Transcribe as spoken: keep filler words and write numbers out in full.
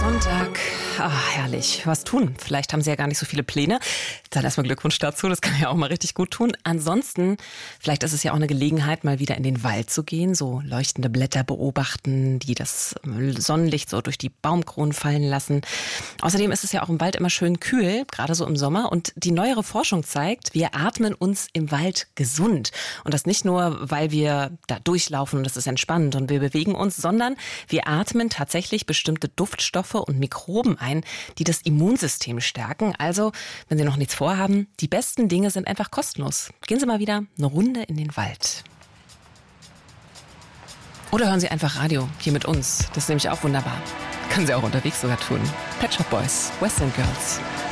Sonntag. Ah, herrlich. Was tun? Vielleicht haben Sie ja gar nicht so viele Pläne. Dann erstmal Glückwunsch dazu. Das kann ja auch mal richtig gut tun. Ansonsten, vielleicht ist es ja auch eine Gelegenheit, mal wieder in den Wald zu gehen, so leuchtende Blätter beobachten, die das Sonnenlicht so durch die Baumkronen fallen lassen. Außerdem ist es ja auch im Wald immer schön kühl, gerade so im Sommer. Und die neuere Forschung zeigt, wir atmen uns im Wald gesund. Und das nicht nur, weil wir da durchlaufen und das ist entspannend und wir bewegen uns, sondern wir atmen tatsächlich bestimmte Duftstoffe und Mikroben ein, die das Immunsystem stärken. Also, wenn Sie noch nichts vorhaben, die besten Dinge sind einfach kostenlos. Gehen Sie mal wieder eine Runde in den Wald. Oder hören Sie einfach Radio hier mit uns. Das ist nämlich auch wunderbar. Können Sie auch unterwegs sogar tun. Pet Shop Boys, Western Girls.